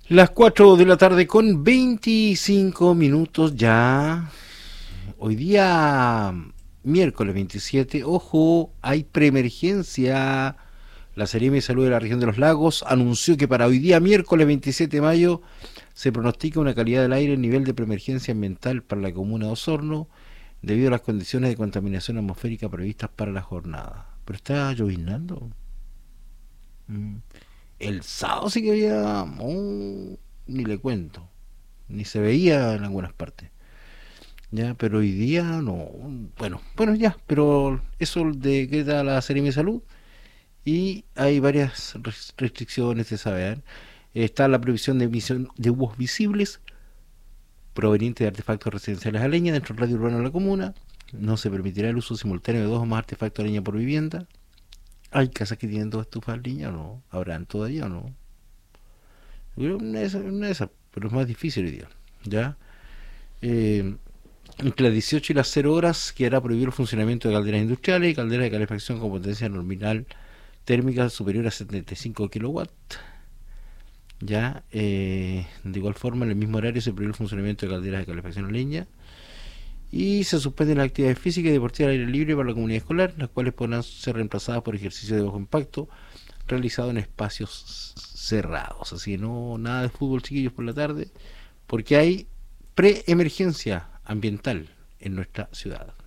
Las 4 de la tarde con 25 minutos ya. Hoy día, miércoles 27, ojo, hay preemergencia. La Seremi de Salud de la región de los lagos anunció que para hoy día, miércoles 27 de mayo, se pronostica una calidad del aire en nivel de preemergencia ambiental para la comuna de Osorno debido a las condiciones de contaminación atmosférica previstas para la jornada. Pero está lloviznando. Mm. El sábado sí que había... ni le cuento. Ni se veía en algunas partes. Ya, pero hoy día no. Bueno, ya, pero eso decreta la Seremi de Salud y hay varias restricciones, se saben. Está la prohibición de emisión de humos visibles provenientes de artefactos residenciales a leña dentro del radio urbano de la comuna. No se permitirá el uso simultáneo de dos o más artefactos a leña por vivienda. ¿Hay casas que tienen dos estufas a leña o no? ¿Habrán todavía o no? Una de esas, pero es más difícil hoy día. ¿Ya? Eh, Entre las 18 y las 0 horas quedará prohibido el funcionamiento de calderas industriales y calderas de calefacción con potencia nominal térmica superior a 75 kilowatts. Ya, de igual forma, en el mismo horario se prohíbe el funcionamiento de calderas de calefacción a leña y se suspenden las actividades físicas y deportivas al aire libre para la comunidad escolar, las cuales podrán ser reemplazadas por ejercicios de bajo impacto realizados en espacios cerrados. Así que no, nada de fútbol, chiquillos, por la tarde, porque hay preemergencia ambiental en nuestra ciudad.